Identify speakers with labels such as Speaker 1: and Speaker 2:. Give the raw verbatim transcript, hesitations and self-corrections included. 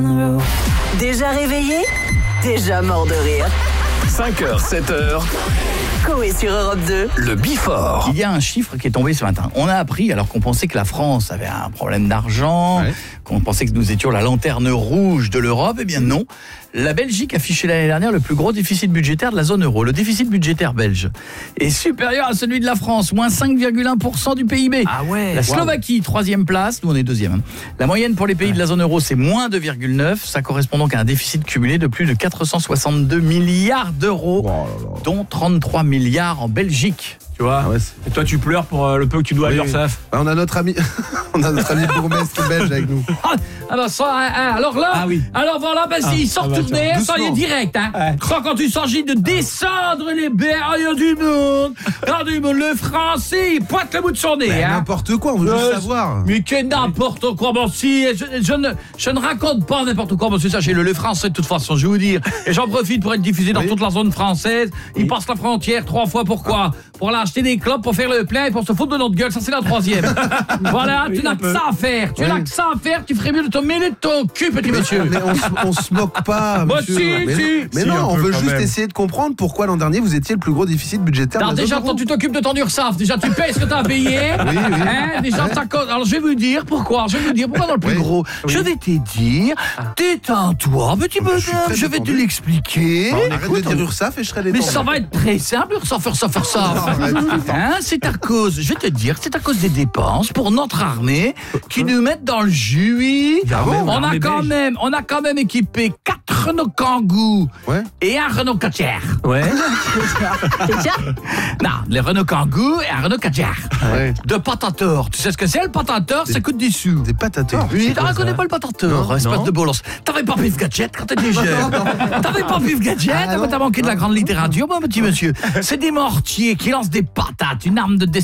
Speaker 1: Déjà réveillé? Déjà mort de rire.
Speaker 2: cinq heures, sept heures.
Speaker 1: Coé sur Europe deux.
Speaker 2: Le Before.
Speaker 3: Il y a un chiffre qui est tombé ce matin. On a appris, alors qu'on pensait que la France avait un problème d'argent, ouais. qu'on pensait que nous étions la lanterne rouge de l'Europe, eh bien non. La Belgique affichait l'année dernière le plus gros déficit budgétaire de la zone euro. Le déficit budgétaire belge est supérieur à celui de la France, moins cinq virgule un pour cent du P I B.
Speaker 2: Ah ouais.
Speaker 3: La Slovaquie, wow. troisième place, nous on est deuxième. Hein. La moyenne pour les pays ouais. de la zone euro, c'est moins deux virgule neuf. Ça correspond donc à un déficit cumulé de plus de quatre cent soixante-deux milliards d'euros, oh là là. Dont trente-trois milliards en Belgique.
Speaker 4: Tu vois, ah ouais, et toi tu pleures pour euh, le peu que tu dois oui, à l'URSSAF.
Speaker 5: Oui. On a notre ami, on a notre ami bourgmestre belge avec nous.
Speaker 6: Ah, alors, ça, alors là, ah oui. alors voilà, ben, ah, s'il sort ah bah, tourner, ça y est direct. Hein. Ouais. Quand, quand il s'agit de descendre les barrières du monde, du monde, le français, il pointe le bout de son nez. Hein.
Speaker 5: N'importe quoi, on veut euh, juste savoir.
Speaker 6: Mais que n'importe quoi, bon si, je, je, ne, je ne raconte pas n'importe quoi, monsieur, sachez-le, le français de toute façon, je vais vous dire, et j'en profite pour être diffusé dans oui. toute la zone française, il oui. passe la frontière trois fois, pourquoi ? Pour aller acheter des clopes, pour faire le plein et pour se foutre de notre gueule, ça c'est la troisième. Voilà, oui, tu n'as que ça à faire, tu oui. n'as que ça à faire, tu ferais mieux de te mêler de ton cul, petit monsieur.
Speaker 5: Mais on, on se moque pas,
Speaker 6: bah,
Speaker 5: monsieur.
Speaker 6: Si,
Speaker 5: mais
Speaker 6: si.
Speaker 5: non, mais
Speaker 6: si,
Speaker 5: non on veut juste même. essayer de comprendre pourquoi l'an dernier vous étiez le plus gros déficit budgétaire.
Speaker 6: Alors déjà, quand tu t'occupes de ton URSSAF, déjà tu payes ce que tu as payé. Oui, oui. Hein, déjà, ouais. ça cause. Alors je vais vous dire pourquoi, je vais vous dire pourquoi dans le plus oui. gros. Oui. Je vais te dire, détends-toi, petit bonhomme, je, je vais te l'expliquer.
Speaker 5: Bon, arrête de dire URSSAF et je serai détendu.
Speaker 6: Mais ça va être très simple, URSSAF, URSSAF, URSSAF. C'est à cause, je vais te dire, c'est à cause des dépenses pour notre armée qui nous mettent dans le jus. Ah bon, on a quand même, on a quand même équipé quatre Renault Kangoo ouais. et un Renault Kadjar.
Speaker 4: Ouais.
Speaker 6: Non, les Renault Kangoo et un Renault Kadjar.
Speaker 5: Ouais.
Speaker 6: De Patator. Tu sais ce que c'est le Patator? Ça coûte des sous.
Speaker 5: Des Patator.
Speaker 6: Oui, tu ne connais pas le Patator, espèce de bolos. T'avais pas Pif Gadget quand t'étais jeune. T'avais pas Pif Gadget, ah, t'as manqué de la grande littérature, mon petit monsieur. C'est des mortiers qui lancent des patates, une arme de destruction.